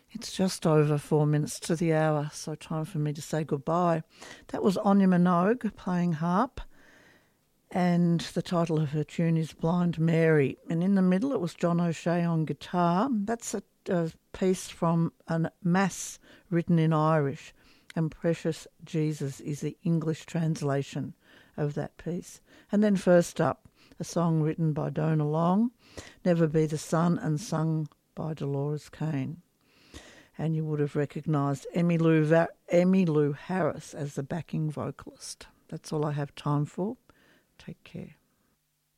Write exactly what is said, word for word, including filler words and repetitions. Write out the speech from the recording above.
It's just over four minutes to the hour, so time for me to say goodbye. That was Anya Minogue playing harp, and the title of her tune is Blind Mary. And in the middle it was John O'Shea on guitar. That's a, a piece from a mass written in Irish, and Precious Jesus is the English translation of that piece. And then first up, a song written by Dona Long, Never Be the Sun, and sung by Dolores Kane. And you would have recognised Emmylou, Va- Emmylou Harris as the backing vocalist. That's all I have time for. Take care.